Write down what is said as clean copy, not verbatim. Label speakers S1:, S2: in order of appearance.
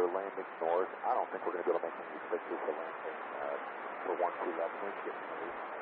S1: for landing north. I don't think we're going to be able to make any fixes for landing for 1-2 left. Wind's getting moved.